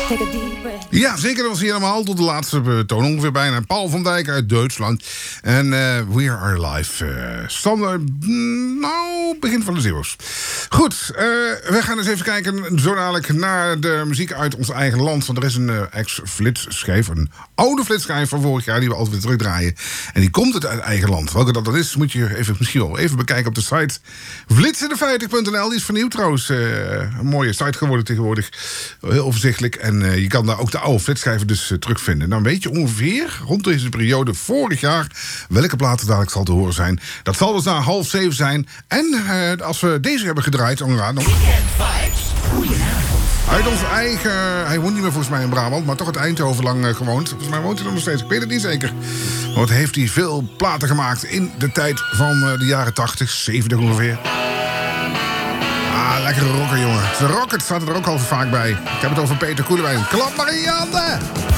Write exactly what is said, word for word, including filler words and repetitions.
Ja, zeker. Dat was hier helemaal tot de laatste toon ongeveer bijna. Paul van Dijk uit Duitsland. En uh, We Are Live. Uh, standaard, nou, begin van de zero's. Goed, uh, we gaan eens even kijken zo dadelijk naar de muziek uit ons eigen land. Want er is een uh, ex-flitsschijf, een oude flitsschijf van vorig jaar die we altijd weer terugdraaien. En die komt uit eigen land. Welke dat dan is, moet je even, misschien wel even bekijken op de site flitsende vijftig punt n l. Die is vernieuwd trouwens. Uh, een mooie site geworden tegenwoordig. Heel overzichtelijk. En uh, je kan daar ook de oude flitsschijven dus uh, terugvinden. Dan weet je ongeveer, rond deze periode vorig jaar, welke platen dadelijk zal te horen zijn. Dat zal dus na half zeven zijn. En uh, als we deze hebben gedraaid, dan nog uit ons eigen... Hij woont niet meer volgens mij in Brabant, maar toch het Eindhoven lang uh, gewoond. Volgens mij woont hij er nog steeds. Ik weet het niet zeker. Want heeft hij veel platen gemaakt in de tijd van uh, de jaren tachtig, zeventig ongeveer. Ah, lekkere rocker, jongen. De Rocket staat er ook al vaak bij. Ik heb het over Peter Koelewijn. Klap maar in je handen!